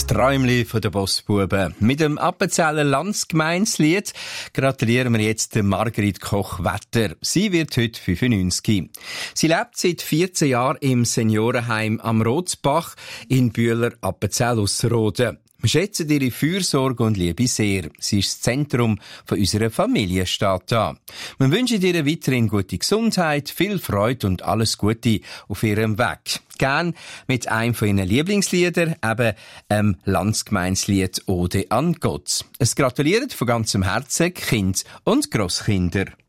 Das Träumli von der Bossbuben. Mit dem Appenzeller Landsgemeinslied gratulieren wir jetzt der Margrit Koch-Wetter. Sie wird heute 95. Sie lebt seit 14 Jahren im Seniorenheim am Rotsbach in Bühler-Appenzell-Ausserrhoden. Wir schätzen ihre Fürsorge und Liebe sehr. Sie ist das Zentrum von unserer Familie, steht da. Wir wünschen ihr weiterhin gute Gesundheit, viel Freude und alles Gute auf ihrem Weg. Gern mit einem von ihren Lieblingsliedern, eben Landsgemeinslied Ode an Gott. Es gratulieren von ganzem Herzen Kind und Grosskinder.